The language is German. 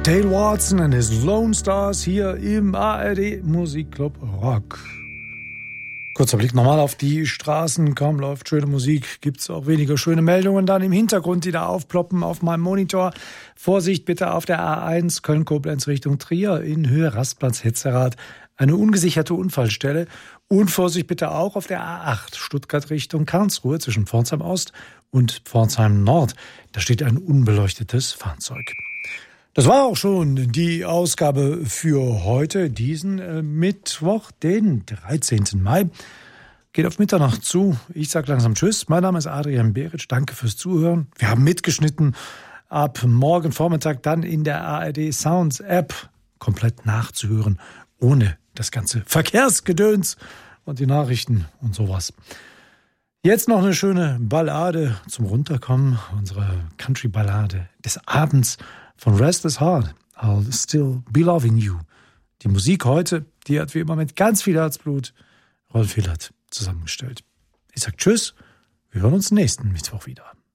Dale Watson and his Lone Stars hier im ARD Musikclub Rock. Kurzer Blick nochmal auf die Straßen. Kaum läuft schöne Musik, gibt es auch weniger schöne Meldungen dann im Hintergrund, die da aufploppen auf meinem Monitor. Vorsicht bitte auf der A1 Köln-Koblenz Richtung Trier in Höhe Rastplatz-Hetzerath. Eine ungesicherte Unfallstelle. Und Vorsicht bitte auch auf der A8 Stuttgart Richtung Karlsruhe zwischen Pforzheim Ost und Pforzheim Nord. Da steht ein unbeleuchtetes Fahrzeug. Das war auch schon die Ausgabe für heute, diesen Mittwoch, den 13. Mai. Geht auf Mitternacht zu. Ich sage langsam Tschüss. Mein Name ist Adrian Beritsch. Danke fürs Zuhören. Wir haben mitgeschnitten. Ab morgen Vormittag dann in der ARD Sounds App komplett nachzuhören, ohne das ganze Verkehrsgedöns und die Nachrichten und sowas. Jetzt noch eine schöne Ballade zum Runterkommen. Unsere Country-Ballade des Abends von Restless Heart, I'll Still Be Loving You. Die Musik heute, die hat wie immer mit ganz viel Herzblut Rolf Hillert zusammengestellt. Ich sag Tschüss, wir hören uns nächsten Mittwoch wieder.